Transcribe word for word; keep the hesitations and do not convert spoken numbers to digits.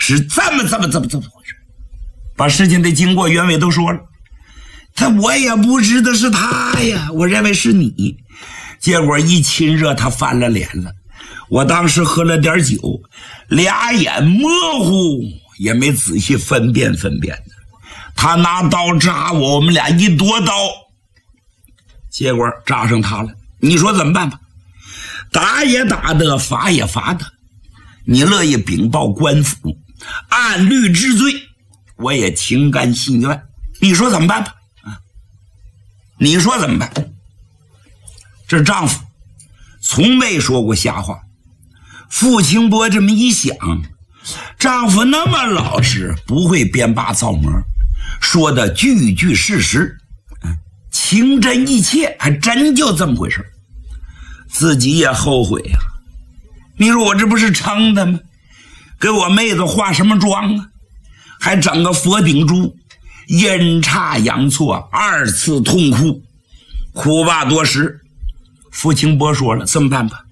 是这么这么这么这么回事，把事情的经过原委都说了。他我也不知道是他呀，我认为是你。结果一亲热，他翻了脸了。我当时喝了点酒，俩眼模糊，也没仔细分辨分辨的。他拿刀扎我，我们俩一夺刀，结果扎上他了。你说怎么办吧？打也打的，罚也罚的。你乐意禀报官府，按律治罪，我也情甘心愿。你说怎么办吧？啊，你说怎么办？这丈夫从没说过瞎话。傅清波这么一想，丈夫那么老实，不会编拔造模，说的句句事实，情真意切，还真就这么回事。自己也后悔呀、啊。你说我这不是撑的吗？给我妹子化什么妆啊？还整个佛顶珠，阴差阳错，二次痛哭，哭罢多时。傅清波说了，这么办吧，